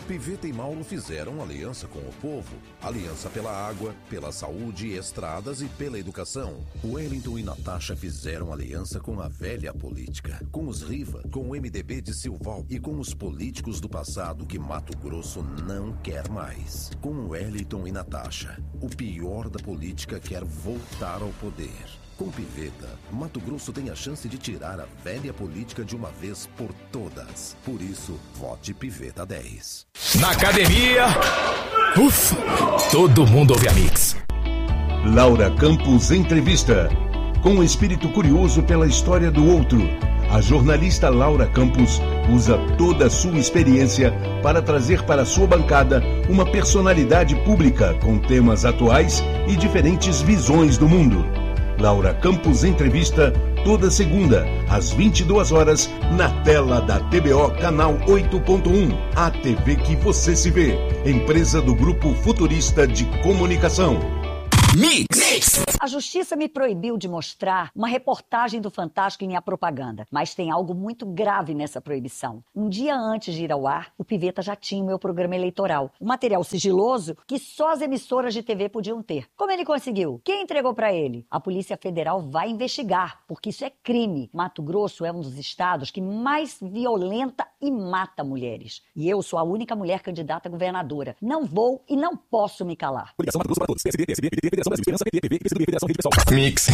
Piveta e Mauro fizeram aliança com o povo. Aliança pela água, pela saúde, estradas e pela educação. Wellington e Natasha fizeram aliança com a velha política. Com os Riva, com o MDB de Silval e com os políticos do passado que Mato Grosso não quer mais. Com Wellington e Natasha, o pior da política quer voltar ao poder. Com Piveta, Mato Grosso tem a chance de tirar a velha política de uma vez por todas. Por isso, vote Piveta 10. Na academia, ufa, todo mundo ouve a Mix. Laura Campos Entrevista. Com um espírito curioso pela história do outro, a jornalista Laura Campos usa toda a sua experiência para trazer para a sua bancada uma personalidade pública com temas atuais e diferentes visões do mundo. Laura Campos Entrevista, toda segunda, às 22 horas, na tela da TBO Canal 8.1. A TV que você se vê. Empresa do Grupo Futurista de Comunicação. Mix. A justiça me proibiu de mostrar uma reportagem do Fantástico em minha propaganda, mas tem algo muito grave nessa proibição. Um dia antes de ir ao ar, o Piveta já tinha o meu programa eleitoral, um material sigiloso que só as emissoras de TV podiam ter. Como ele conseguiu? Quem entregou para ele? A Polícia Federal vai investigar, porque isso é crime. Mato Grosso é um dos estados que mais violenta e mata mulheres. E eu sou a única mulher candidata a governadora. Não vou e não posso me calar. Coligação Mato Grosso para todos. PSB, PSB, PDT, Federação Brasil Esperança, PT, PV, PCdoB, Federação Rede Pessoal. Mix.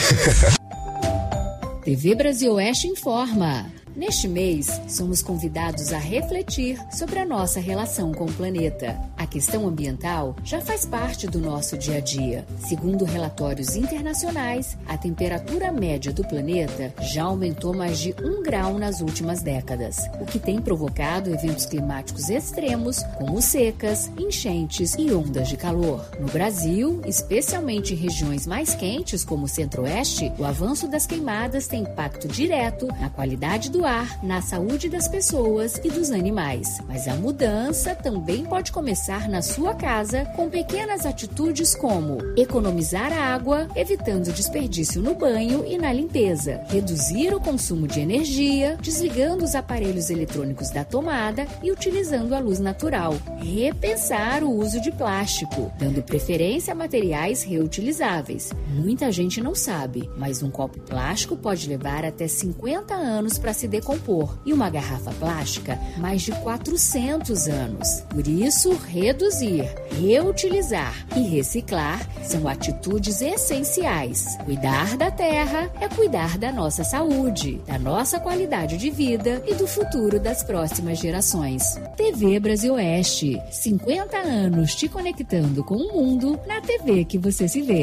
TV Brasil Oeste informa. Neste mês, somos convidados a refletir sobre a nossa relação com o planeta. A questão ambiental já faz parte do nosso dia a dia. Segundo relatórios internacionais, a temperatura média do planeta já aumentou mais de 1 grau nas últimas décadas, o que tem provocado eventos climáticos extremos, como secas, enchentes e ondas de calor. No Brasil, especialmente em regiões mais quentes, como o Centro-Oeste, o avanço das queimadas tem impacto direto na qualidade do ar, na saúde das pessoas e dos animais. Mas a mudança também pode começar na sua casa com pequenas atitudes como economizar água, evitando desperdício no banho e na limpeza, reduzir o consumo de energia, desligando os aparelhos eletrônicos da tomada e utilizando a luz natural, repensar o uso de plástico, dando preferência a materiais reutilizáveis. Muita gente não sabe, mas um copo plástico pode levar até 50 anos para se decompor e uma garrafa plástica mais de 400 anos. Por isso, reduzir, reutilizar e reciclar são atitudes essenciais. Cuidar da terra é cuidar da nossa saúde, da nossa qualidade de vida e do futuro das próximas gerações. TV Brasil Oeste, 50 anos te conectando com o mundo na TV que você se vê.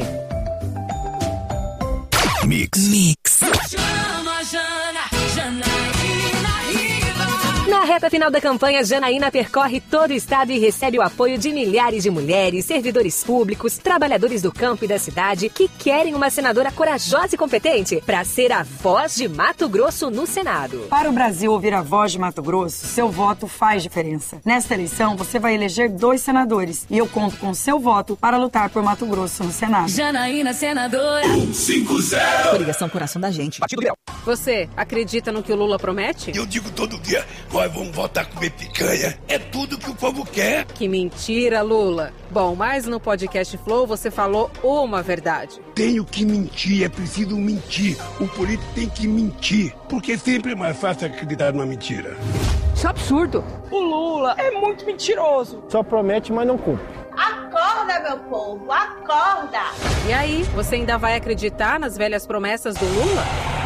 Mix. Na reta final da campanha, Janaína percorre todo o estado e recebe o apoio de milhares de mulheres, servidores públicos, trabalhadores do campo e da cidade que querem uma senadora corajosa e competente para ser a voz de Mato Grosso no Senado. Para o Brasil ouvir a voz de Mato Grosso, seu voto faz diferença. Nesta eleição, você vai eleger 2 senadores e eu conto com seu voto para lutar por Mato Grosso no Senado. Janaína, senadora. 150. Coligação Coração da Gente. Partido Liberal. Você acredita no que o Lula promete? Eu digo todo dia, nós vamos voltar a comer picanha. É tudo que o povo quer. Que mentira, Lula. Bom, mas no podcast Flow você falou uma verdade. Tenho que mentir, é preciso mentir. O político tem que mentir, porque sempre é mais fácil acreditar numa mentira. Isso é absurdo. O Lula é muito mentiroso. Só promete, mas não cumpre. Acorda, meu povo, acorda! E aí, você ainda vai acreditar nas velhas promessas do Lula?